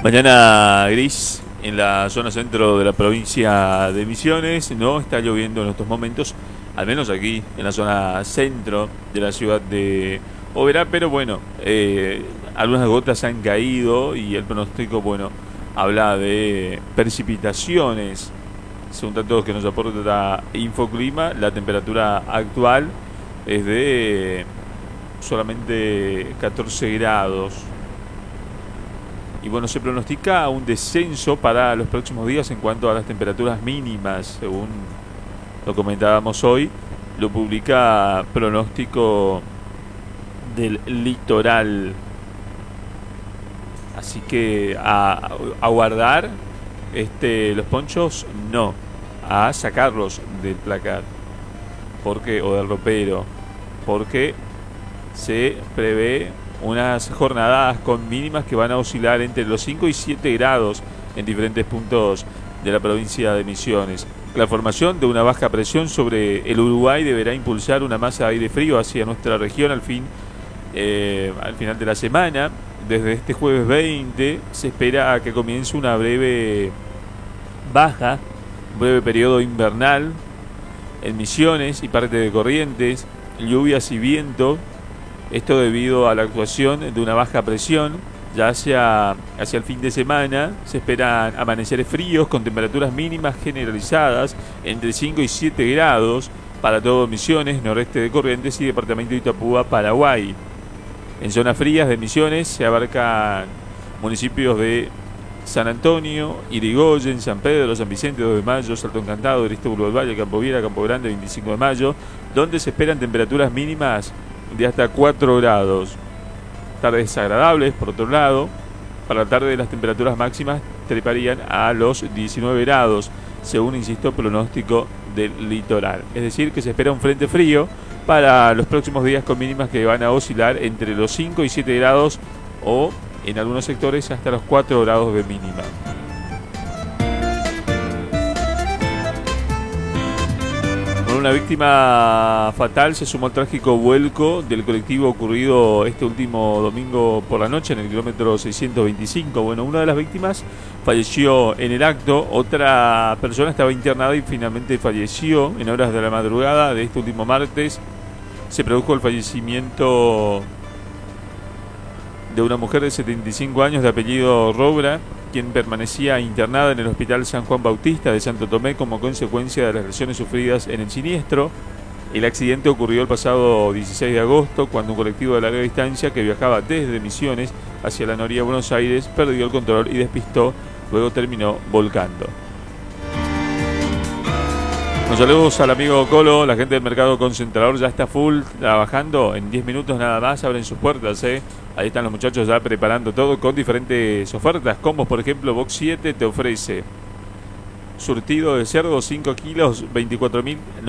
Mañana gris en la zona centro de la provincia de Misiones. No está lloviendo en estos momentos, al menos aquí en la zona centro de la ciudad de Oberá, pero bueno, algunas gotas han caído y el pronóstico, bueno, habla de precipitaciones. Según datos que nos aporta Infoclima, la temperatura actual es de solamente 14 grados. Y bueno, se pronostica un descenso para los próximos días en cuanto a las temperaturas mínimas, según lo comentábamos hoy. Lo publica Pronóstico del Litoral. Así que a guardar los ponchos, no, a sacarlos del placar, porque o del ropero, porque se prevé unas jornadas con mínimas que van a oscilar entre los 5 y 7 grados en diferentes puntos de la provincia de Misiones. La formación de una baja presión sobre el Uruguay deberá impulsar una masa de aire frío hacia nuestra región al final de la semana. Desde este jueves 20 se espera que comience una breve baja, un breve periodo invernal en Misiones y parte de Corrientes, lluvias y viento. Esto debido a la actuación de una baja presión. Ya hacia el fin de semana se esperan amaneceres fríos con temperaturas mínimas generalizadas entre 5 y 7 grados para todo Misiones, noreste de Corrientes y departamento de Itapúa, Paraguay. En zonas frías de Misiones se abarcan municipios de San Antonio, Irigoyen, San Pedro, San Vicente, 2 de Mayo, Salto Encantado, Aristóbulo del Valle, Campo Viera, Campo Grande, 25 de Mayo, donde se esperan temperaturas mínimas de hasta 4 grados. Tardes agradables, por otro lado. Para la tarde las temperaturas máximas treparían a los 19 grados, según, insisto, pronóstico del litoral. Es decir, que se espera un frente frío para los próximos días con mínimas que van a oscilar entre los 5 y 7 grados o, en algunos sectores, hasta los 4 grados de mínima. Una víctima fatal se sumó al trágico vuelco del colectivo ocurrido este último domingo por la noche en el kilómetro 625. Bueno, una de las víctimas falleció en el acto, otra persona estaba internada y finalmente falleció en horas de la madrugada de este último martes. Se produjo el fallecimiento de una mujer de 75 años de apellido Robra, quien permanecía internada en el Hospital San Juan Bautista de Santo Tomé como consecuencia de las lesiones sufridas en el siniestro. El accidente ocurrió el pasado 16 de agosto, cuando un colectivo de larga distancia que viajaba desde Misiones hacia la Noria Buenos Aires perdió el control y despistó, luego terminó volcando. Nos saludos al amigo Colo. La gente del mercado concentrador ya está full trabajando. En 10 minutos nada más abren sus puertas, Ahí están los muchachos ya preparando todo con diferentes ofertas. Como por ejemplo Box 7 te ofrece surtido de cerdo 5 kilos, 24.000